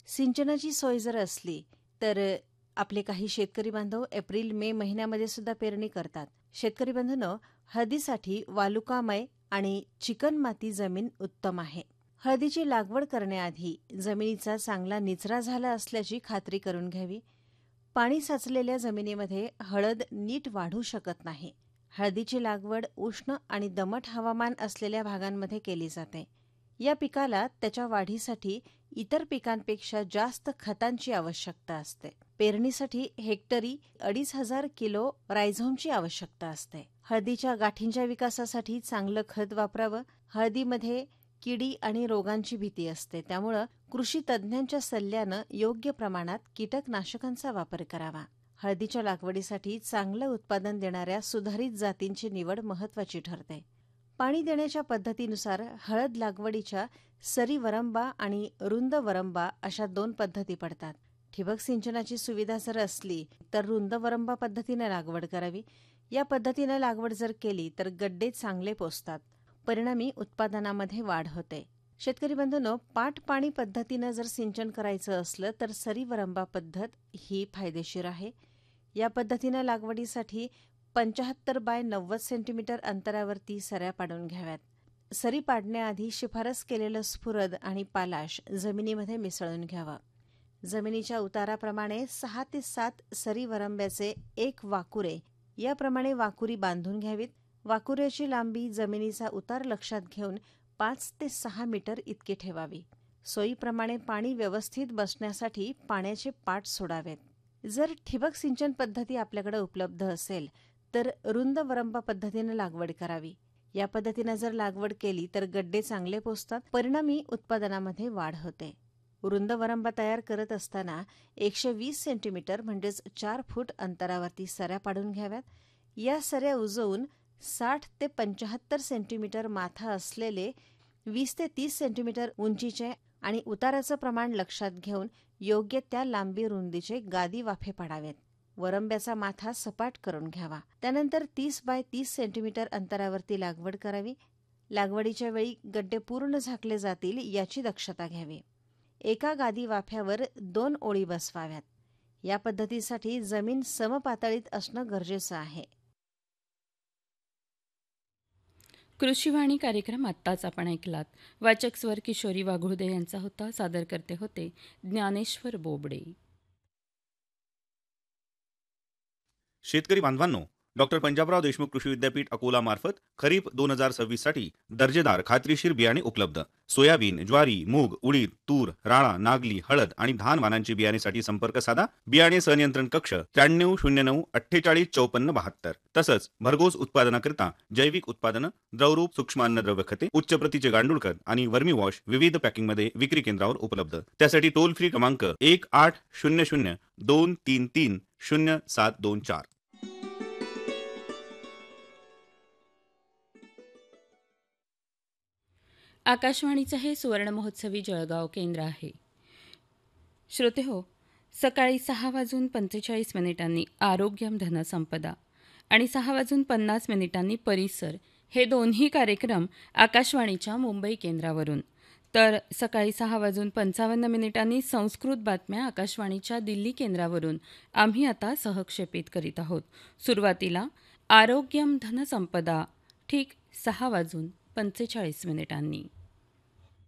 सिंचनाची सोय जर असली तर आपले काही शेतकरी बांधव एप्रिल मे महिन्यामध्ये सुद्धा पेरणी करतात. शेतकरी बांधवांनो, हळदीसाठी वालुकामय आणि चिकणमाती जमीन उत्तम आहे. हळदीची लागवड करण्याआधी जमिनीचा चांगला निचरा झाला असल्याची खात्री करून घ्यावी. पाणी साचलेल्या जमिनीमध्ये हळद नीट वाढू शकत नाही. हळदीची लागवड उष्ण आणि दमट हवामान असलेल्या भागांमध्ये केली जाते. या पिकाला त्याच्या वाढीसाठी इतर पिकांपेक्षा जास्त खतांची आवश्यकता असते. पेरणीसाठी हेक्टरी 2500 किलो रायझोमची आवश्यकता असते. हळदीच्या गाठींच्या विकासासाठी चांगलं खत वापरावं. हळदीमध्ये किडी आणि रोगांची भीती असते, त्यामुळं कृषी तज्ज्ञांच्या सल्ल्यानं योग्य प्रमाणात कीटकनाशकांचा वापर करावा. हळदीच्या लागवडीसाठी चांगलं उत्पादन देणाऱ्या सुधारित जातींची निवड महत्त्वाची ठरते. पाणी देण्याच्या पद्धतीनुसार हळद लागवडीच्या सरी वरंबा आणि रुंद वरंबा अशा 2 पद्धती पडतात. ठिबक सिंचनाची सुविधा जर असली तर रुंद वरंबा पद्धतीने लागवड करावी. या पद्धतीने लागवड जर केली तर गड्डे चांगले पोसतात. परिणामी उत्पादनामध्ये वाढ होते. शेतकरी बंधूंनो, पाट पाणी पद्धतीनं जर सिंचन करायचं असलं तर सरी वरंबा पद्धत ही फायदेशीर आहे. या पद्धतीनं लागवडीसाठी 75 बाय 90 सेंटीमीटर अंतरावरती सऱ्या पाडून घ्याव्यात. सरी पाडण्याआधी शिफारस केलेलं स्फुरद आणि पालाश जमिनीमध्ये मिसळून घ्यावा. जमिनीच्या उताराप्रमाणे 6 ते 7 सरी वरंब्याचे 1 वाकुरे याप्रमाणे वाकुरी बांधून घ्यावीत. वाकुऱ्याची लांबी जमिनीचा उतार लक्षात घेऊन 5 ते 6 मीटर इतकी ठेवावी. सोयीप्रमाणे पाणी व्यवस्थित बसण्यासाठी पाण्याचे पाट सोडावेत. जर ठिबक सिंचन पद्धती आपल्याकडे उपलब्ध असेल तर रुंद वरंबा पद्धतीने लागवड करावी. या पद्धतीने जर लागवड केली तर गड्डे चांगले पोसतात. परिणामी उत्पादनामध्ये वाढ होते. रुंद वरंबा तयार करत असताना 120 सेंटीमीटर म्हणजेच 4 फूट अंतरावरती सऱ्या पाडून घ्याव्यात. या सऱ्या उजवून 60 ते 75 सेंटीमीटर माथा असलेले 20 ते 30 सेंटीमीटर उंचीचे आणि उताराचं प्रमाण लक्षात घेऊन योग्य त्या लांबी रुंदीचे गादी वाफे पाडावेत. वरंब्याचा माथा सपाट करून घ्यावा. त्यानंतर 30 बाय 30 सेंटीमीटर अंतरावरती लागवड करावी. लागवडीच्या वेळी गड्डे पूर्ण झाकले जातील याची दक्षता घ्यावी. एका गादी वाफ्यावर 2 ओळी बसवाव्यात. या पद्धतीसाठी जमीन समपातळीत असणं गरजेचं आहे. कृषीवाणी कार्यक्रम आत्ताच आपण ऐकलात. वाचक स्वर किशोरी वाघुळदे यांचा होता. सादर करते होते ज्ञानेश्वर बोबडे. शेतकरी बांधवांनो, डॉक्टर पंजाबराव देशमुख कृषी विद्यापीठ अकोला मार्फत खरीप 2026 साठी दर्जेदार खात्रीशीर बियाणे उपलब्ध. सोयाबीन, ज्वारी, मूग, उडीद, तूर, राळा, नागली, हळद आणि धान वाणांची बियाणेसाठी संपर्क साधा. बियाणे संनियंत्रण कक्ष 9309 485472. तसंच भरघोस उत्पादनाकरिता जैविक उत्पादनं, द्रवरूप सूक्ष्म अन्नद्रव्य खते, उच्च प्रतीचे गांडूळ खत आणि वर्मी वॉश विविध पॅकिंगमध्ये विक्री केंद्रावर उपलब्ध. त्यासाठी टोल फ्री क्रमांक 1800 233 0724. आकाशवाणीचं हे सुवर्ण महोत्सवी जळगाव केंद्र आहे. श्रोते हो, सकाळी 6:45 आरोग्यम धनसंपदा आणि 6:50 परिसर हे दोन्ही कार्यक्रम आकाशवाणीच्या मुंबई केंद्रावरून, तर सकाळी 6:55 संस्कृत बातम्या आकाशवाणीच्या दिल्ली केंद्रावरून आम्ही आता सहक्षेपित करीत आहोत. सुरुवातीला आरोग्यम धनसंपदा ठीक 6:45